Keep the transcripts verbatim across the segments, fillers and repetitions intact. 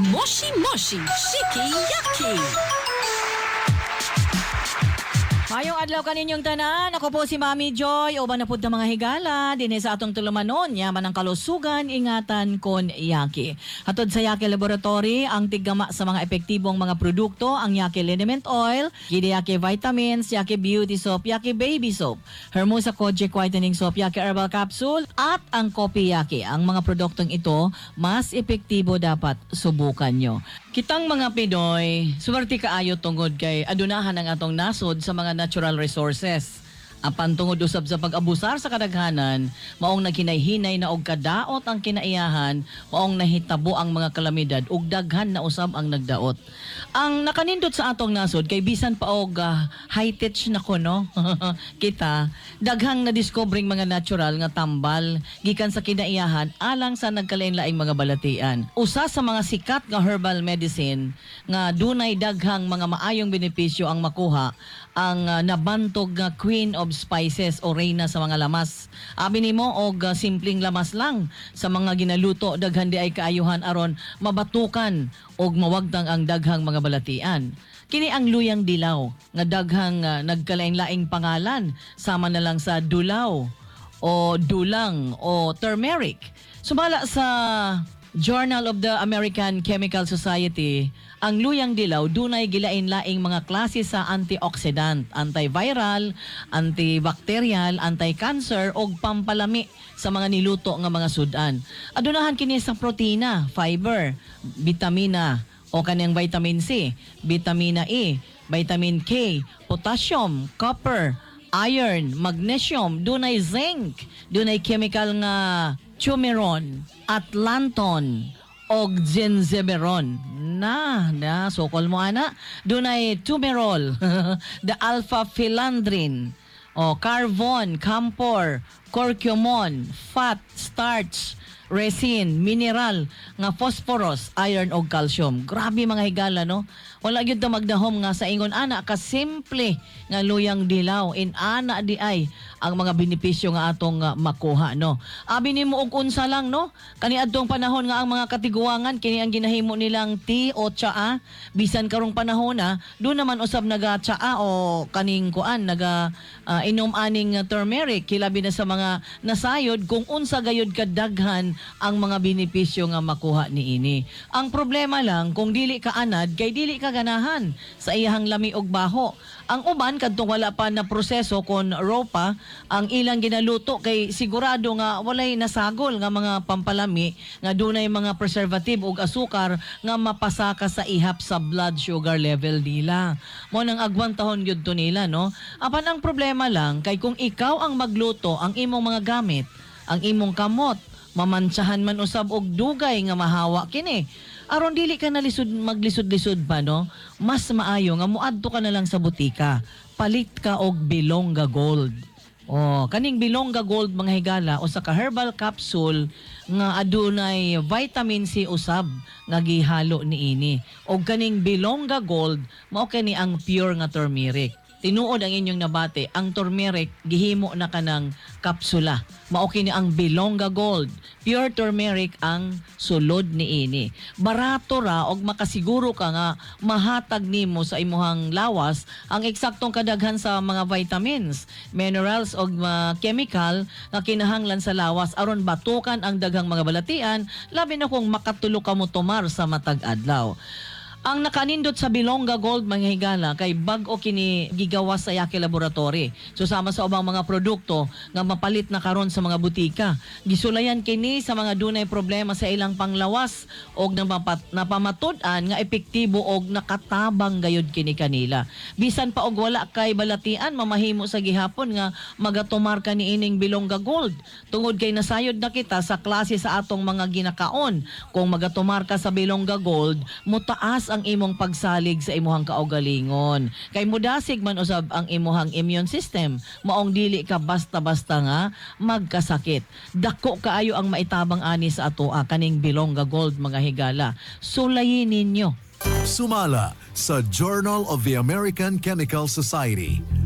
Moshi Moshi Shiki Yaki. Mayong adlaw kaninyong tanan, ako po si Mami Joy, uban na pud ng mga higala, din sa atong tulumanon, yaman ang kalusugan, ingatan kon Yaki. Hatod sa Yaki Laboratory, ang tiggama sa mga epektibong mga produkto, ang Yaki Liniment Oil, Gidi Yaki Vitamins, Yaki Beauty Soap, Yaki Baby Soap, Hermosa Kojic Whitening Soap, Yaki Herbal Capsule, at ang Kopi Yaki. Ang mga produktong ito, mas epektibo dapat subukan nyo. Kitang mga Pinoy, suwerte kaayo tungod kay adunahan ang atong nasod sa mga natural resources. Apan tungod usab sa pag-abusar sa kadaghanan, maong naghinay-hinay na og kadaot ang kinaiyahan, maong nahitabo ang mga kalamidad ug daghan na usab ang nagdaot. Ang nakanindot sa atong nasod kay bisan pa og uh, high-tech na ko no. Kita daghang na discovering mga natural nga tambal gikan sa kinaiyahan alang sa nagkalain-laing mga balatian. Usa sa mga sikat nga herbal medicine nga dunay daghang mga maayong benepisyo ang makuha ang uh, nabantog nga Queen of Spices o Reyna sa mga lamas. Abi nimo og uh, simpleng lamas lang sa mga ginaluto daghan di ay kaayuhan aron mabatukan og mawagtang ang daghang mga balatian. Kini ang luyang dilaw nga daghang uh, nagkalain-laing pangalan sama na lang sa dulaw o dulang o turmeric. Sumala sa Journal of the American Chemical Society, ang luyang dilaw dunay gilain-laing mga klase sa antioxidant, antiviral, antibacterial, anti-cancer ug pampalami sa mga niluto nga mga sudan. Adunahan kini sa protina, fiber, vitamina o kaniyang vitamin C, vitamina E, vitamin K, potassium, copper, iron, magnesium, dunay zinc, dunay chemical nga Chumeron, Atlanton, og Genzeberon. Na, na, sokol mo ana. Dunay Tumerol, the alpha-philandrin, o Carvon, Camphor, Curcumon, fat, starch, resin, mineral, nga phosphorus, iron o calcium. Grabe mga higala, no? Wala gyud ta magdahom nga sa ingon ana ka simple nga luyang dilaw in ana di ay ang mga benepisyo nga atong uh, makuha, no. Abi nimo og unsa lang, no. Kani adtong panahon nga ang mga katiguangan kini ang ginahimo nilang tea o tsaa, bisan karong panahon na do naman usab naga tsaa o kaning kuan naga uh, inom aning uh, turmeric kilabi na sa mga nasayod kung unsa gayud kadaghan ang mga benepisyo nga makuha niini. Ang problema lang kung dili ka anad kay dili ka ganahan sa iyang lami og baho. Ang uban kadtong wala pa na proseso kon raw pa ang ilang ginaluto kay sigurado nga walay nasagol nga mga pampalami nga dunay mga preservative ug asukar nga mapasaka sa ihap sa blood sugar level nila. Mo nang agwantahon gyud to nila, no. Apan ang problema lang kay kung ikaw ang magluto ang imong mga gamit, ang imong kamot, mamantsahan man usab og dugay nga mahawa kini. Aron dili ka nalisod maglisod-lisod pa, no? Mas maayo nga muadto ka na lang sa butika. Palit ka og Bilongga Gold. Oh, kaning Bilongga Gold mga higala o sa ka herbal capsule nga adunay vitamin C usab nga gihalo niini. Og kaning Bilongga Gold mao kani ang pure nga turmeric. Tinuod ang inyong nabate, ang turmeric gihimo na kanang kapsula. Mao kini ang Bilongga Gold. Pure turmeric ang sulod niini. Barato ra og makasiguro ka nga mahatag nimo sa imuhang lawas ang eksaktong kadaghan sa mga vitamins, minerals og uh, chemical nga kinahanglan sa lawas aron batukan ang daghang mga balatian labi na kung makatulo ka mo tumar sa matag adlaw. Ang nakanindot sa Bilongga Gold mga higala kay bag-o kini gigawas sa Yaki Laboratory. So sama sa ubang mga produkto nga mapalit na karon sa mga butika. Gisulayan kini sa mga dunay problema sa ilang panglawas og napamatud-an nga epektibo og nakatabang gayud kini kanila. Bisan pa og wala kay balatian mamahimo sa gihapon nga magatumar ka niining Bilongga Gold. Tungod kay nasayod na kita sa klase sa atong mga ginakaon. Kung magatumar ka sa Bilongga Gold, mutaas ang imong pagsalig sa imuhang kaugalingon. Kay mudasig man usab ang imuhang immune system, maong dili ka basta-basta nga magkasakit. Dako kaayo ang maitabang ani sa atoa kaning Bilongga Gold mga higala. Sulayin ninyo. Sumala sa Journal of the American Chemical Society.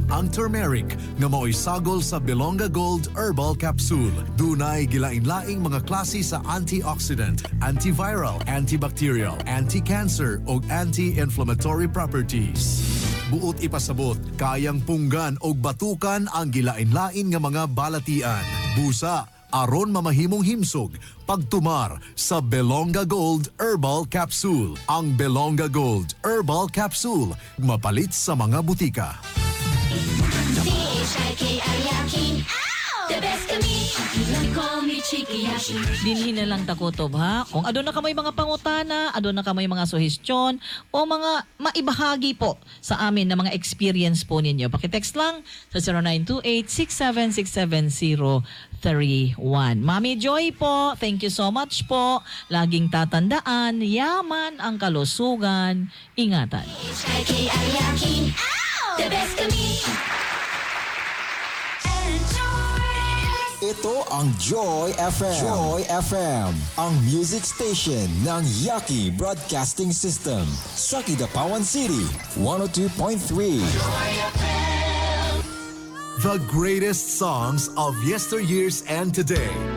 ang turmeric nga mao'y sagol sa Belonga Gold Herbal Capsule. Dunay gilain-laing mga klase sa antioxidant, antiviral, antibacterial, anti-cancer ug anti-inflammatory properties. Buot ipasabot, kayang punggan og batukan ang gilain-lain nga mga balatian. Busa aron mamahimong himsog pagtumar sa Belonga Gold Herbal Capsule. Ang Belonga Gold Herbal Capsule mapalit sa mga butika. The best kami, you call me Chiki Yaki. Dinhin na lang takotob ha. Kung adon na kamay mga pangutana, adon na kamay mga suhestyon o mga maibahagi po sa amin na mga experience po ninyo. Pakitext lang sa zero nine two eight, six seven six seven zero three one. Mami Joy po, thank you so much po. Laging tatandaan, yaman ang kalusugan, ingatan. Chiki Yaki. The best kami. Ito ang Joy F M. Joy F M, ang music station ng Yaki Broadcasting System sa Kidapawan City, one oh two point three. The greatest songs of yesteryears and today.